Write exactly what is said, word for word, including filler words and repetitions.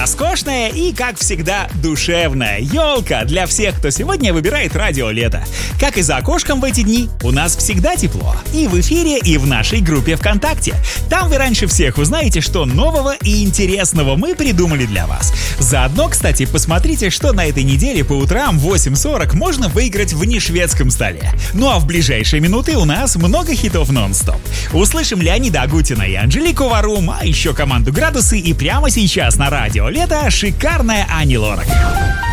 роскошная и, как всегда, душевная елка для всех, кто сегодня выбирает радио «Лето». Как и за окошком в эти дни, у нас всегда тепло. И в эфире, и в нашей группе ВКонтакте. Там вы раньше всех узнаете, что нового и интересного мы придумали для вас. Заодно, кстати, посмотрите, что на этой неделе по утрам в восемь сорок можно выиграть в нешведском столе. Ну а в ближайшие минуты у нас много хитов нон-стоп. Услышим Леонида Агутина и Анжелику Варум, а еще команду «Градусы», и прямо сейчас на радио «Лето» шикарная Ани Лорак.